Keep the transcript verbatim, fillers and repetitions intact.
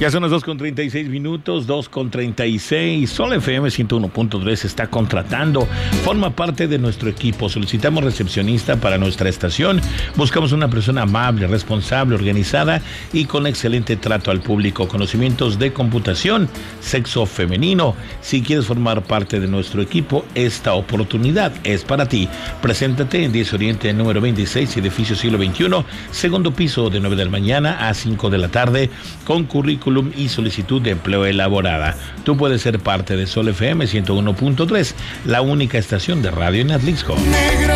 Ya son las dos con treinta y seis minutos, dos con treinta y seis. Sol F M ciento uno punto tres está contratando. Forma parte de nuestro equipo. Solicitamos recepcionista para nuestra estación. Buscamos una persona amable, responsable, organizada y con excelente trato al público. Conocimientos de computación, sexo femenino. Si quieres formar parte de nuestro equipo, esta oportunidad es para ti. Preséntate en diez Oriente, número veintiséis, edificio siglo veintiuno, segundo piso, de nueve de la mañana a cinco de la tarde, con currículum y solicitud de empleo elaborada. Tú puedes ser parte de Sol F M ciento uno punto tres, la única estación de radio en Atlixco.